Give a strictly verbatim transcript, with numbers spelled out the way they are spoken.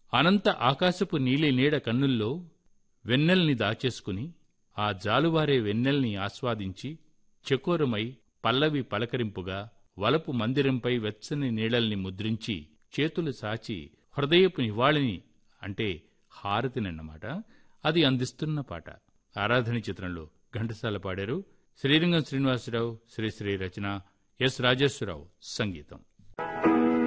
అనంత ఆకాశపు నీలి నీడ కన్నుల్లో వెన్నెల్ని దాచేసుకుని ఆ జాలువారే వెన్నెల్ని ఆస్వాదించి చకోరమై పల్లవి పలకరింపుగా వలపు మందిరంపై వెచ్చని నీళ్ళల్ని ముద్రించి చేతులు సాచి హృదయపు నివాళిని అంటే హారతినన్నమాట అది అందిస్తున్న పాట. ఆరాధన చిత్రంలో ఘంటసాల పాడారు. శ్రీరంగం శ్రీనివాసరావు శ్రీశ్రీ రచన, ఎస్ రాజేశ్వరరావు సంగీతం.